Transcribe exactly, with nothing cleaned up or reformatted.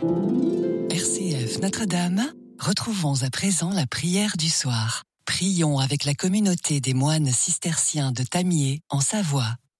R C F Notre-Dame, retrouvons à présent la prière du soir. Prions avec la communauté des moines cisterciens de Tamiers, en Savoie.